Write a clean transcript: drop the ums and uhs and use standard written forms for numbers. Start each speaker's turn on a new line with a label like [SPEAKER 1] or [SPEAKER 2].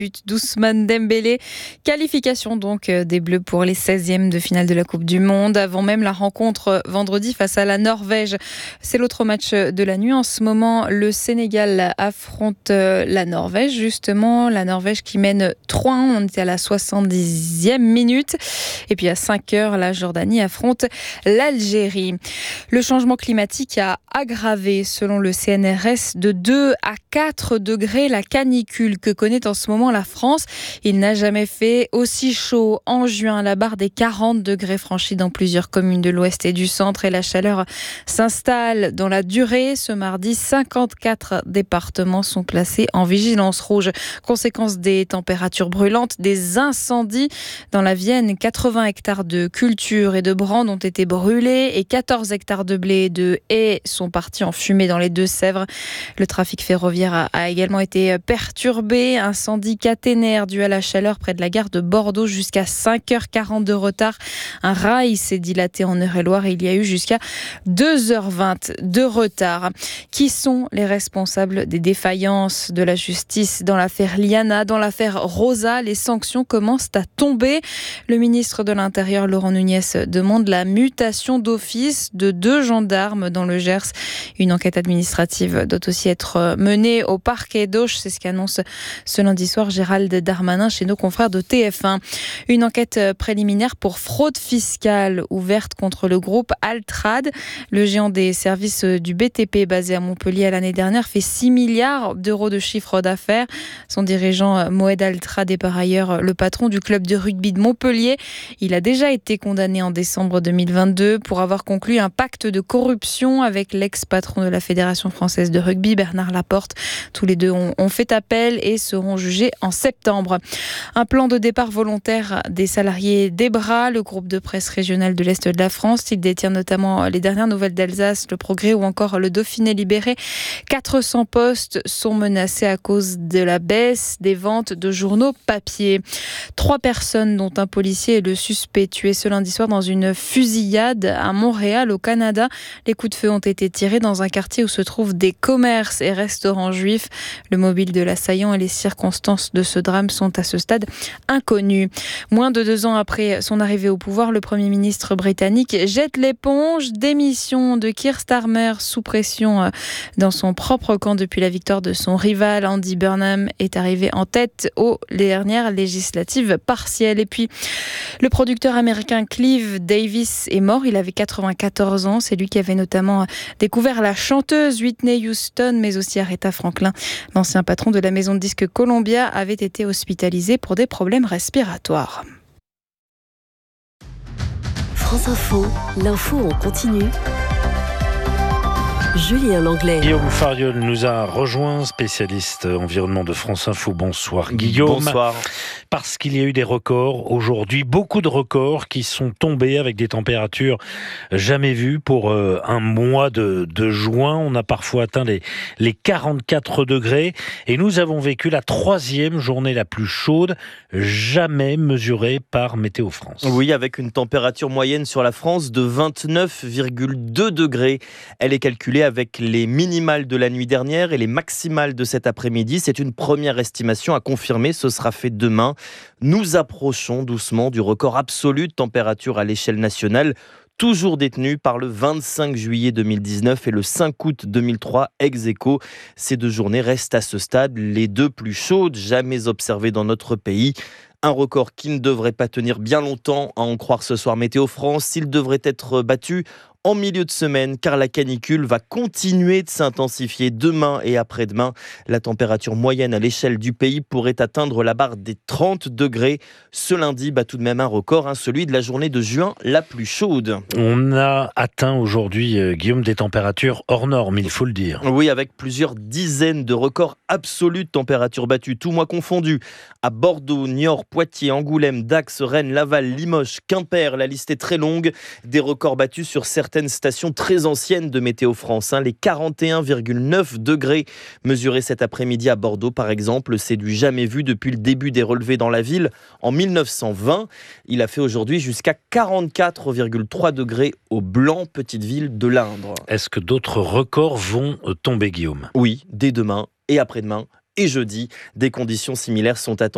[SPEAKER 1] but d'Ousmane Dembélé. Qualification donc des Bleus pour les 16e de finale de la Coupe du Monde. Avant même la rencontre vendredi face à la Norvège. C'est l'autre match de la nuit. En ce moment, le Sénégal affronte la Norvège. Justement, la Norvège qui mène 3-1. On était à la 70e minute. Et puis à 5h, la Jordanie affronte l'Algérie. Le changement climatique a aggravé, selon le CNRS, de 2 à 4 degrés la canicule que connaît en ce moment la France. Il n'a jamais fait aussi chaud en juin. La barre des 40 degrés franchie dans plusieurs communes de l'Ouest et du Centre. Et la chaleur s'installe dans la durée. Ce mardi, 54 départements sont placés en vigilance rouge. Conséquence des températures brûlantes, des incendies dans la Vienne. 80 hectares de cultures et de brandes ont été brûlés et 14 hectares de blé et de haies sont partis en fumée dans les Deux-Sèvres. Le trafic ferroviaire a également été perturbé. Incendie caténaire dû à la chaleur près de la gare de Bordeaux, jusqu'à 5h40 de retard. Un rail s'est dilaté en Eure-et-Loire et il y a eu jusqu'à 2h20 de retard. Qui sont les responsables des défaillances de la justice dans l'affaire Liana, dans l'affaire Rosa? Les sanctions commencent à tomber. Le ministre de l'Intérieur, Laurent Nunez, demande la mutation d'office de 2 gendarmes dans le Gers. Une enquête administrative doit aussi être menée au parquet d'Auch. C'est ce qu'annonce ce lundi soir Gérald Darmanin chez nos confrères de TF1. Une enquête préliminaire pour fraude fiscale ouverte contre le groupe Altrad. Le géant des services du BTP basé à Montpellier l'année dernière fait 6 milliards d'euros de chiffre d'affaires. Son dirigeant Moed Altrad est par ailleurs le patron du club de rugby de Montpellier. Il a déjà été condamné en décembre 2022 pour avoir conclu un pacte de corruption avec l'ex-patron de la Fédération française de rugby, Bernard Laporte. Tous les deux ont fait appel et seront jugés en septembre. Un plan de départ volontaire des salariés d'Ebra, le groupe de presse régional de l'Est de la France. Il détient notamment les dernières nouvelles d'Alsace, le Progrès ou encore le Dauphiné libéré. 400 postes sont menacés à cause de la baisse des ventes de journaux papier. 3 personnes, dont un policier et le suspect, tués ce lundi soir dans une fusillade à Montréal, au Canada. Les coups de feu ont été tirés dans un quartier où se trouvent des commerces et restaurants juifs. Le mobile de l'assaillant et les circonstances de ce drame sont à ce stade inconnues. Moins de 2 ans après son arrivée au pouvoir, le Premier ministre britannique jette l'éponge. Démission de Keir Starmer sous pression dans son propre camp depuis la victoire de son rival. Andy Burnham est arrivé en tête aux dernières législatives partielles. Et puis, le producteur américain Clive Davis est mort. Il avait 94 ans. C'est lui qui avait notamment découvert la chanteuse Whitney Houston, mais aussi Aretha Franklin. L'ancien patron de la maison de disques Columbia avait été hospitalisé pour des problèmes respiratoires.
[SPEAKER 2] France Info, l'info en continu. Julien Langlais.
[SPEAKER 3] Guillaume Fariol nous a rejoint, spécialiste environnement de France Info. Bonsoir Guillaume.
[SPEAKER 4] Bonsoir.
[SPEAKER 3] Parce qu'il y a eu des records aujourd'hui, beaucoup de records qui sont tombés avec des températures jamais vues pour un mois de juin. On a parfois atteint les 44 degrés et nous avons vécu la 3e journée la plus chaude jamais mesurée par Météo France.
[SPEAKER 4] Oui, avec une température moyenne sur la France de 29,2 degrés. Elle est calculée avec les minimales de la nuit dernière et les maximales de cet après-midi. C'est une première estimation à confirmer, ce sera fait demain. Nous approchons doucement du record absolu de température à l'échelle nationale, toujours détenu par le 25 juillet 2019 et le 5 août 2003 ex aequo. Ces 2 journées restent à ce stade les 2 plus chaudes jamais observées dans notre pays. Un record qui ne devrait pas tenir bien longtemps, à en croire ce soir Météo France. Il devrait être battu en milieu de semaine, car la canicule va continuer de s'intensifier demain et après-demain. La température moyenne à l'échelle du pays pourrait atteindre la barre des 30 degrés. Ce lundi bat tout de même un record, celui de la journée de juin la plus chaude.
[SPEAKER 3] On a atteint aujourd'hui, Guillaume, des températures hors normes, il faut le dire.
[SPEAKER 4] Oui, avec plusieurs dizaines de records absolus de température battus, tout mois confondus. À Bordeaux, Niort, Poitiers, Angoulême, Dax, Rennes, Laval, Limoges, Quimper, la liste est très longue. Des records battus sur certaines stations très anciennes de Météo France. Les 41,9 degrés mesurés cet après-midi à Bordeaux, par exemple, c'est du jamais vu depuis le début des relevés dans la ville en 1920. Il a fait aujourd'hui jusqu'à 44,3 degrés au Blanc, petite ville de l'Indre.
[SPEAKER 3] Est-ce que d'autres records vont tomber, Guillaume ?
[SPEAKER 4] Oui, dès demain et après-demain et jeudi, des conditions similaires sont attendues.